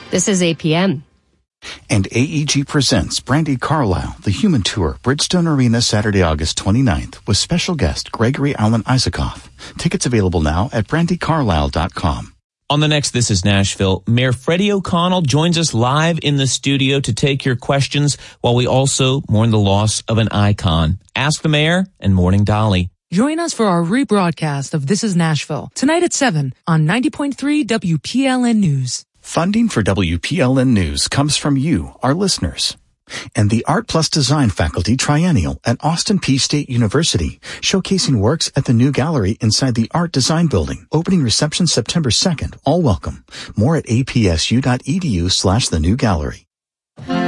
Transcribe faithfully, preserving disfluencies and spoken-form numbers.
This is A P M. And A E G presents Brandi Carlile, The Human Tour, Bridgestone Arena, Saturday, August twenty-ninth, with special guest Gregory Alan Isaacoff. Tickets available now at brandy carlile dot com. On the next This is Nashville, Mayor Freddie O'Connell joins us live in the studio to take your questions while we also mourn the loss of an icon. Ask the Mayor and Morning Dolly. Join us for our rebroadcast of This is Nashville, tonight at seven on ninety point three W P L N News. Funding for W P L N News comes from you, our listeners. And the Art Plus Design Faculty Triennial at Austin Peay State University, showcasing works at the new gallery inside the Art Design Building. Opening reception September second. All welcome. More at apsu.edu slash the new gallery.